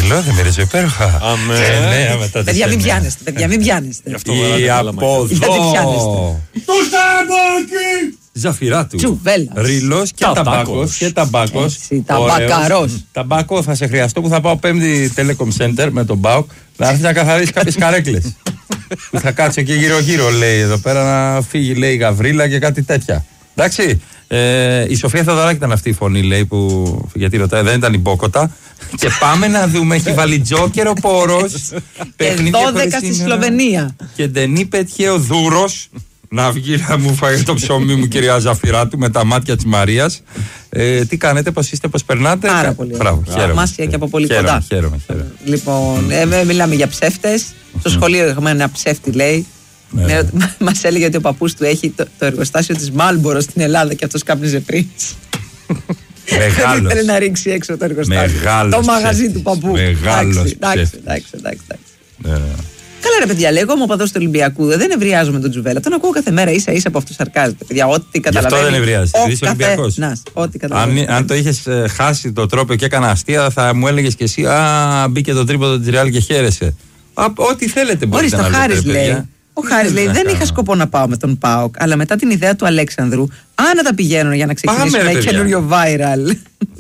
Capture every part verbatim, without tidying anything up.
Τρελό, δεν μυρίζω υπέροχα. Αμέ. Παιδιά, μην πιάνεστε. Παιδιά, μην πιάνεστε. Ή από εδώ. Το Σταμπάκι! Ζαφυράτου. Τσουβέλας. Ρίλος και ταμπάκος. Και ταμπάκος. Ταμπακαρός. Ταμπάκο θα σε χρειαστώ που θα πάω πέμπτη Telecom Center με τον ΠΑΟΚ να έρθει να καθαρίσει κάποιες καρέκλες. Που θα κάτσω και γύρω-γύρω, λέει εδώ πέρα, να φύγει, λέει, η Γαβρίλα και κάτι τέτοια. Εντάξει. Ε, η Σοφία Θεοδωράκη ήταν αυτή η φωνή, λέει, που. Γιατί ρωτάει, δεν ήταν η Μπόκοτα. Και πάμε να δούμε, έχει βάλει Τζόκερ ο Πόρος. Και δώδεκα στη Σλοβενία. Και Ντενί πέτυχε ο Δούρος. Να βγει να μου φάει το ψωμί μου, κυρία Ζαφυράτου, με τα μάτια της Μαρίας. Ε, τι κάνετε, πώς είστε, πώς περνάτε? Πάρα πολύ. Μπράβο, χαίρομαι. Μάσια και από πολύ χαίρομαι, κοντά. Χαίρομαι, χαίρομαι. Λοιπόν, ε, μιλάμε για ψεύτες. Στο σχολείο έχουμε ένα ψεύτη, λέει. Ναι. Μας έλεγε ότι ο παππούς του έχει το, το εργοστάσιο της Μάλμπορο στην Ελλάδα και αυτός κάπνιζε πριν. Μεγάλος. Ήθελε να ρίξει έξω το εργοστάσιο. Μεγάλος το μαγαζί ψεύτης. του παππού. Μεγάλος εντάξει, εντάξει, εντάξει, εντάξει. Ναι. Καλά, ρε παιδιά, λέγω, είμαι οπαδός του Ολυμπιακού. Δεν ευριάζω με τον Τζουβέλα. Τον ακούω κάθε μέρα, ίσα ίσα από αυτού σαρκάζεται. Παιδιά, ό,τι καταλαβαίνει. Γι' αυτό δεν ευριάζει. Είσαι Ολυμπιακός. Αν, αν το είχες ε, χάσει το τρόπο και έκανα αστεία, θα μου έλεγες κι εσύ, α, μπήκε το τρίποδο της Ρεάλ και χαίρεσαι. Α, ό,τι θέλετε μπορείτε να λέτε. Χάρης λέει. Ο Χάρης λέει: Δεν είχα σκοπό να πάω με τον ΠΑΟΚ, αλλά μετά την ιδέα του Αλέξανδρου, άνετα πηγαίνουν για να ξεκινήσουμε ένα καινούριο viral.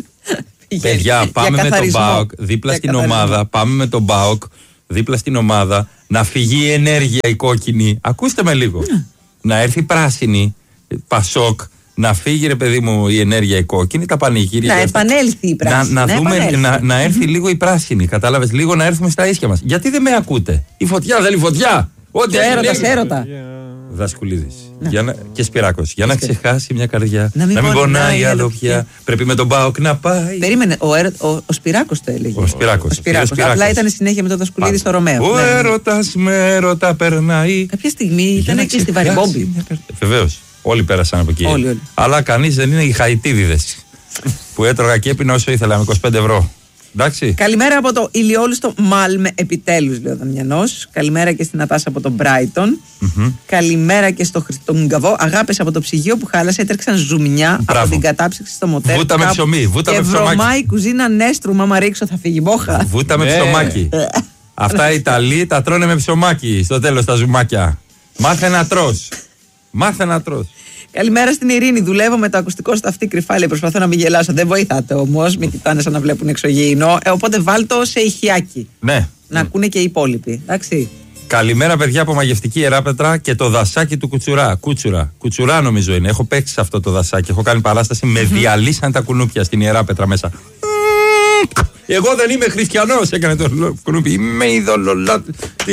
Παιδιά, πάμε με τον ΠΑΟΚ δίπλα στην ομάδα. Πάμε με τον ΠΑΟΚ δίπλα στην ομάδα να φυγεί η ενέργεια η κόκκινη. Ακούστε με λίγο. Να έρθει η πράσινη, Πασόκ, να φύγει, ρε παιδί μου, η ενέργεια η κόκκινη, τα πανηγύρια. Να επανέλθει η πράσινη. Να, να, δούμε, να, να έρθει λίγο η πράσινη. Κατάλαβες, λίγο να έρθουμε στα ίσια μας. Γιατί δεν με ακούτε? Η φωτιά θέλει φωτιά. Ό,τι έρωτα, έρωτα. Δασκουλίδης. Να. Και Σπυράκος. Για να ξεχάσει μια καρδιά. Να μην, να μην πονάει άλλο πια. πια. Πρέπει με τον ΠΑΟΚ να πάει. Περίμενε, ο, ο, ο, ο Σπυράκος το έλεγε. Ο Σπυράκος. Ο Σπυράκος. Απλά ήταν συνέχεια με τον Δασκουλίδη στο Ρωμαίο. Ο έρωτας με έρωτα περνάει. Κάποια στιγμή ήταν εκεί στη Βαρυμπόμπη. Βεβαίως. Όλοι πέρασαν από εκεί. Όλοι, όλοι. Αλλά κανείς δεν είναι οι Χαϊτίδιδες που έτρωγα και έπινα όσο ήθελα με είκοσι πέντε ευρώ. Εντάξει. Καλημέρα από το ηλιόλουστο Μάλμε, επιτέλους, λέει ο Δαμιανός. Καλημέρα και στην Ατάσα από τον Μπράιτον. Mm-hmm. Καλημέρα και στο Χριστόγκαβο. Αγάπες από το ψυγείο που χάλασε, έτρεξαν ζουμιά. Μπράβο. Από την κατάψυξη στο μοτέλ. Βούτα με ψωμί, βούτα με ψωμάκι. Και βρωμάει η κουζίνα Νέστρου, μάμα ρίξω θα φύγει μπόχα. Βούτα με ψωμάκι. Αυτά οι Ιταλοί τα τρώνε με ψωμάκι στο τέλος τα ζουμάκια. Μάθε να τρως. Μάθε να τρως. Καλημέρα στην Ειρήνη. Δουλεύω με το ακουστικό στο αυτή κρυφάλια. Προσπαθώ να μην γελάσω. Δεν βοηθάτε όμως. Με κοιτάνε σαν να βλέπουν εξωγήινο. Ε, οπότε βάλτο σε ηχιάκι. Ναι. Να ακούνε και οι υπόλοιποι. Εντάξει. Καλημέρα, παιδιά, από Μαγευτική Ιεράπετρα και το δασάκι του Κουτσουρά. Κούτσουρα. Κουτσουρά νομίζω είναι. Έχω παίξει σε αυτό το δασάκι. Έχω κάνει παράσταση. Με διαλύσαν τα κουνούπια στην Ιεράπετρα μέσα. Εγώ δεν είμαι χριστιανός, έκανε το κουνούπι. Είμαι ειδωλολάτη.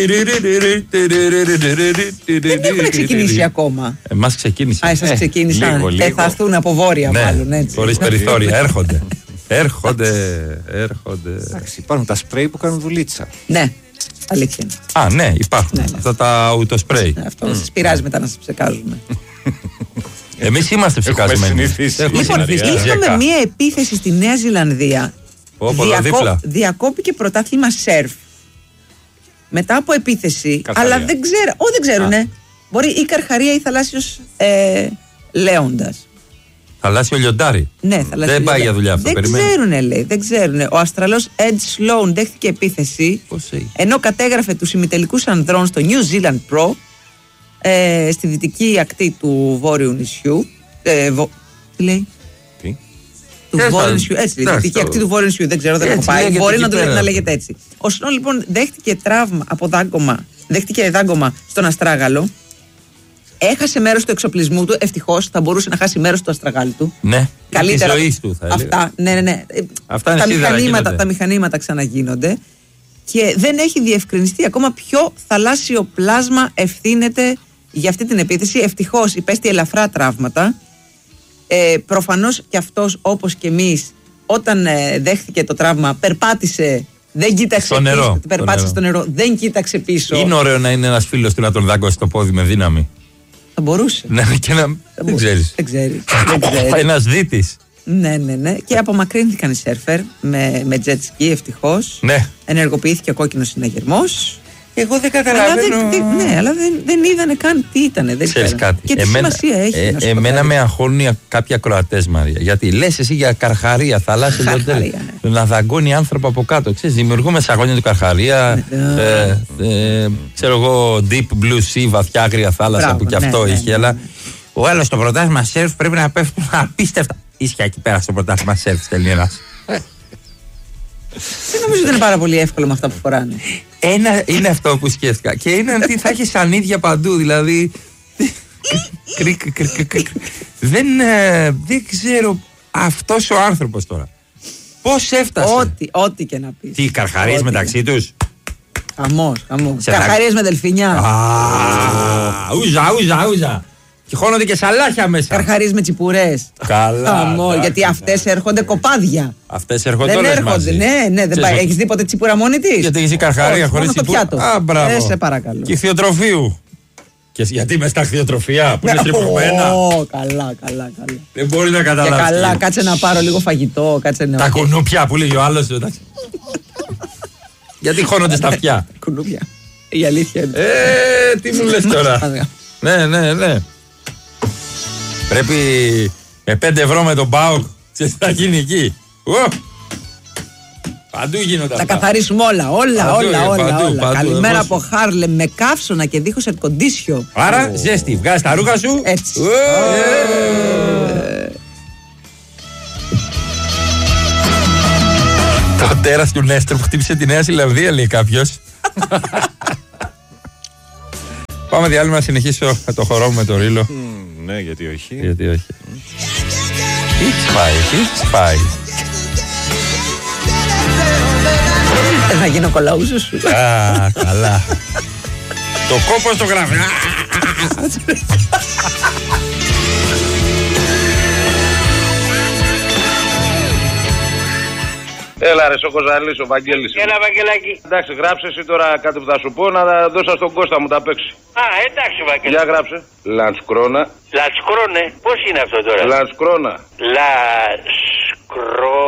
Δεν έχουν ξεκινήσει ακόμα. Εμάς ξεκίνησαν. Α, εσάς ξεκίνησαν. Ε, θα έρθουν από βόρεια, μάλλον έτσι. Χωρίς περιθώρια. Έρχονται. Έρχονται. Έρχονται. Εντάξει, υπάρχουν τα σπρέι που κάνουν δουλίτσα. Ναι. Αλήθεια. Α, ναι, υπάρχουν. Αυτά τα ουτοσπρέι. Αυτό σας πειράζει μετά να σας ψεκάζουμε. Εμείς είμαστε ψεκασμένοι. Λοιπόν, είχαμε μία επίθεση στη Νέα Ζηλανδία. Διακό, διακόπηκε πρωτάθλημα σερφ μετά από επίθεση. Καρχαρία. Αλλά δεν ξέρω. Όχι, δεν ξέρουνε. Μπορεί ή Καρχαρία ή θαλάσσιος ε, Λέοντας. Θαλάσσιο λιοντάρι. Ναι, θαλάσσιο δεν πάει για δουλειά αυτό. Δεν περιμένει. ξέρουνε, λέει. Δεν ξέρουνε. Ο Αστραλός Ed Sloan δέχτηκε επίθεση. Πώς έχει. Ενώ κατέγραφε τους ημιτελικούς ανδρών στο New Zealand Pro ε, στη δυτική ακτή του βόρειου νησιού. Ε, βο... Τι λέει? Του Βόρειου νησιού. Έτσι, η δυτική ακτή του Βόρειου νησιού. Δεν ξέρω, δεν έχω πάει. Μπορεί να, το, να λέγεται έτσι. Ο Σνό λοιπόν δέχτηκε τραύμα από δάγκωμα, δέχτηκε δάγκωμα στον αστράγαλο. Έχασε μέρος του εξοπλισμού του. Ευτυχώς θα μπορούσε να χάσει μέρος του αστραγάλου του. Ναι, καλύτερα. Τη ζωή του θα έλεγα. Αυτά, ναι, ναι, ναι. Αυτά είναι τα, σίδερα, μηχανήματα, τα μηχανήματα ξαναγίνονται. Και δεν έχει διευκρινιστεί ακόμα ποιο θαλάσσιο πλάσμα ευθύνεται για αυτή την επίθεση. Ευτυχώς υπέστη ελαφρά τραύματα. Ε, προφανώς και αυτός, όπως και εμείς, όταν ε, δέχτηκε το τραύμα, περπάτησε, δεν κοίταξε στο πίσω. Νερό, Περπάτησε στο νερό. στο νερό, δεν κοίταξε πίσω. Είναι ωραίο να είναι ένας φίλος του να τον δάγκωσει το πόδι με δύναμη. Θα μπορούσε. Ναι, και να. Δεν ξέρεις. Δεν ξέρει. ξέρει. Ένας δίτης. Ναι, ναι, ναι. Και απομακρύνθηκαν οι σέρφερ με, με jet ski, ευτυχώς. Ναι. Ενεργοποιήθηκε ο κόκκινος συναγερμός. Εγώ δεν καταλαβαίνω. Αλλά δεν, ναι, αλλά δεν, δεν είδανε καν τι ήτανε. Δεν ξέρεις κάτι. Και τι εμένα, σημασία έχει. Ε, ε, εμένα με αγχώνουν κάποια Κροατές, Μαρία. Γιατί λες εσύ για Καρχαρία, θαλάσσιο λιοντέλ. Ναι. Να δαγκώνει άνθρωπο από κάτω. Ξέρεις, δημιουργούμε σαγόνια του Καρχαρία. Ναι. Ε, ε, ξέρω εγώ, deep blue sea, βαθιά άγρια θάλασσα. Μπράβο, που κι αυτό ναι, είχε. Ναι, ναι. Αλλά ο άλλος στο πρωτάθλημα σερφ πρέπει να πέφτουν απίστευτα. Ίσια εκεί πέρα στο πρωτάθλημα σερφ, στέλνει ένας. Δεν νομίζω ότι είναι πάρα πολύ εύκολο με αυτά που φοράνε. Ένα είναι αυτό που σκέφτηκα. Και είναι ότι θα έχει σανίδια παντού. Δηλαδή. δεν, δεν ξέρω αυτός ο άνθρωπος τώρα. Πώς έφτασε. Ό,τι, ό,τι και να πεις. Τι, καρχαρίες μεταξύ τους. Χαμός, χαμός. Καρχαρίες με δελφινιά. Ούζα, ούζα, ούζα. Και χώνονται και σαλάχια μέσα. Καρχαρίες με τσιπουρές. Καλά. Χαμό, γιατί αυτές έρχονται κοπάδια. Αυτές έρχονται όλες έρχονται, μαζί. Ναι, ναι, δεν πάει. Έχεις δει ποτέ τσιπούρα μόνη της? Γιατί έχεις καρχαρία χωρίς τσιπούρα. Α, μπράβο. Ε, σε παρακαλώ. Και ηχθειοτροφείου. Και γιατί μες στα ηχθειοτροφία που είναι στριφωμένα. Ω, καλά, καλά, καλά. Δεν μπορεί να καταλάβει. Και καλά, κάτσε να πάρω λίγο φαγητό. Κάτσε να... Τα κουνούπια που λέγει ο άλλος. Γιατί χώνονται στα αυτιά. Κουνούπια. Η αλήθεια είναι. Ε, τι μου λες τώρα. Ναι, ναι, ναι. Πρέπει με πέντε ευρώ με τον ΠΑΟΚ. Ξέρεις τι θα γίνει εκεί. Παντού γίνονται αυτά. Θα καθαρίσουμε όλα, όλα, παντού, όλα, όλα, παντού, όλα. παντού, Καλημέρα εγώ... από Χάρλεμ με καύσωνα και δίχως air condition. Άρα oh. ζέστη, βγάζεις τα ρούχα σου. Έτσι. Oh. Yeah. Το τέρας του Νέστρο που χτύπησε τη Νέα Ζηλανδία, λέει κάποιος. Πάμε διάλειμμα να συνεχίσω το χορό μου με το Ρίλο. Mm, ναι, γιατί όχι. Γιατί όχι. Τι σπάει, τι σπάει. Δεν θα γίνω κολαούζος σου. Α, καλά. Το κόπο στο γράφει. Έλα ρε, ο Κοζαλής, ο Βαγγέλης. Έλα, Βαγγελάκη. Εντάξει, γράψε εσύ τώρα κάτι που θα σου πω, να δώσω στον Κώστα μου τα παίξει. Α, εντάξει, Βαγγέλη. Για γράψε. Λαντσκρόνα. Λαντσκρόνε, πώς είναι αυτό τώρα? Λαντσκρόνα. Λασκρό...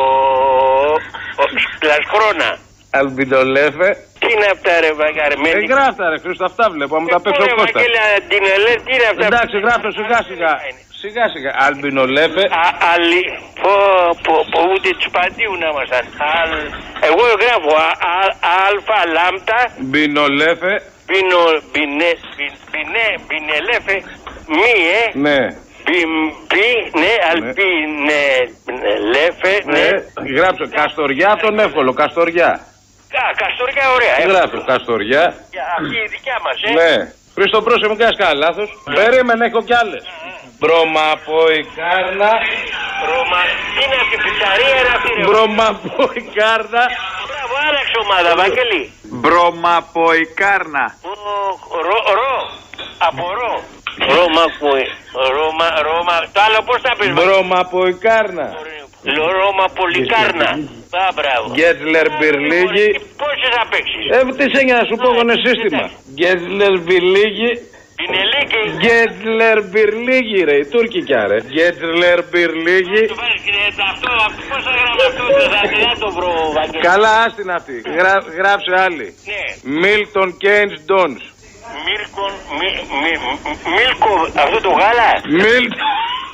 Λασκρόνα. Αλμπιντολέφε. Τι είναι αυτά ρε Βαγγαρμένη? Ε, γράφτα ρε Χρήστο, αυτά βλέπω, μου τα παίξει ο Κώστας. Τι είναι αυτά? Εντάξει, γράψε σιγά σιγά. Σιγά σιγά. Αλμπινολέφε. Αλλη... Πω, πω, πω, ούτε τσπαντίου να ήμασταν. Εγώ γράφω αλφα λάμπτα. Μπινολέφε. Μπινο... Μπινε... Μπινε... Μπινελέφε. Μη, ε. Ναι. Μπι, ναι, αλπινελέφε, ναι. Γράψε Καστοριά, τον εύκολο, Καστοριά. Α, Καστοριά, ωραία. Γράψε Καστοριά. Αυτή η δικιά μας, ε. Ναι. Χρήστο, πρόσεχε, μου κάνεις κανένα λάθος. Περίμενε, έχω κι άλλες. Μπρομαποϊκάρνα. Μπρομα... Τι είναι αυτή η πιτσαρία, είναι αυτή, ρε. Μπρομαποϊκάρνα. Μπράβο, άλλαξε ομάδα, Βαγγέλη. Μπρομαποϊκάρνα. Ρο, ρο, από ρο. Ρώμα, Ρώμα, Ρώμα, το άλλο πώς θα πεις? Μπρομαποϊκάρνα. Ρώμα Πολυκάρνα. Α, μπράβο. Γκέτλερ Μπυρλίγη. Πόσες θα παίξεις? Ε, τι σε να σου πω, είναι σύστημα. Γκέτλερ Μπυρλίγη. Πινελίκη. Γκέτλερ Μπυρλίγη ρε, η Τούρκικιά ρε. Γκέτλερ Μπυρλίγη. Αυτό, πώς θα γράφει αυτό, θα το βρω, Βαγγέλη. Καλά, άστην αυτή. Γράψε άλλη. Μίλτον Κέινς Ντόνς. Μίλκον, μι, μι, Μίλκο, αυτό το γάλα. Μίλτον.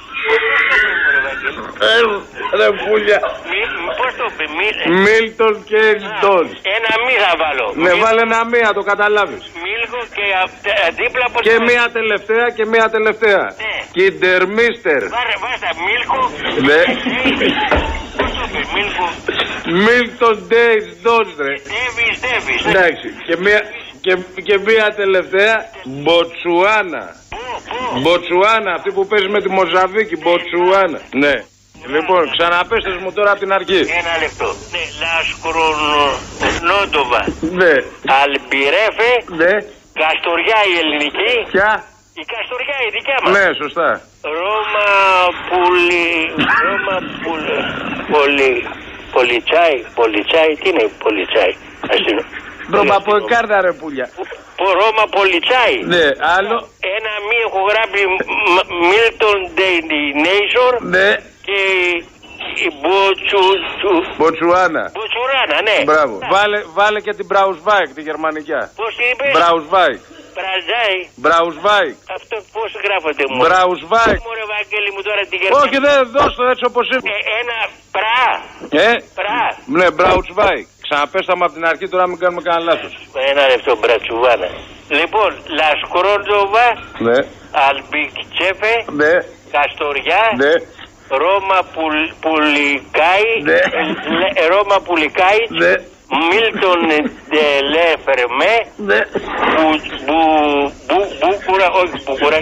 Ρε πουλια. Πώς το πει? Μίλτον Κέινς Ντόνς. Ένα μη θα βάλω. Ναι, βάλε ένα μία, το καταλάβεις. Μίλκο και δίπλα από... Και μία τελευταία και μία τελευταία. Κιντερμίστερ. Βάρε, βάστα, Μίλκο. Ναι. Πώς το πει, Μίλκο? Μίλτον Κέινς Ντόνς ρε. Ντέβις, Ντέβις. Εντάξει, και μία... Και, και μία τελευταία, Μποτσουάνα. Μποτσουάνα, αυτή που παίζει με τη Μοζαβίκη, Μποτσουάνα. Ναι. Λοιπόν, ξαναπέστε μου τώρα από την αρχή. Ένα λεπτό. Ναι, Λασκρονότοβα. Ναι. Αλμπιρέφε. Ναι. Καστοριά η ελληνική. Ποια? Η Καστοριά η δικιά μας. Ναι, σωστά. Ρώμα πουλι... Ρώμα πουλι... Πολι... Πολιτσάι. Πολιτσάι. Τι είναι πολιτσάι? Αστυνο... Μπρομαποϊκάρνα ρε πουλια. Ρώμα Πολιτσάι. Ναι, άλλο. Ένα μη έχω γράψει Μίλτον Ντέινέισορ. Ναι. Και η Μποτσου... Μποτσουάνα. Μποτσουάνα. Μποτσουάνα, ναι. Μπράβο. Βάλε, βάλε και την Braunschweig, τη γερμανικιά. Πώς είπε? Braunschweig. Πραζάι. Braunschweig. Αυτό πώς γράφονται μου. Braunschweig. Μωρέ Βαγγέλη μου τώρα τη γερμανική. Όχι, δεν δώσ' το έτσι όπως είναι. Ε, ένα πρά. Ε, Πρά. ναι, Braunschweig. Ξαναπέσταμε από την αρχή τώρα, μην κάνουμε κανένα λάθος. Ένα λεπτό, Μπρατσουβάνα. Λοιπόν, Λασκρόντοβα. Ναι. Αλμπικτσέφε. Ναι. Καστοριά. Ναι. Ρώμα πουλ, Πουλικάη. Ναι. ε, Ρώμα Πουλικάη. Ναι. Μίλτον Ντελέφερμέ. Ναι. Μπου, μπου, μπου, μπούκουρα, όχι μπούκουρα.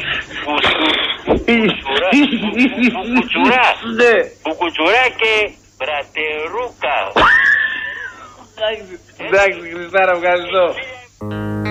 Μπουκουτσουρά. Ναι. Μπουκουτσουρά και Μπρατερούκα. Εντάξει, Χριστάρα, ευχαριστώ.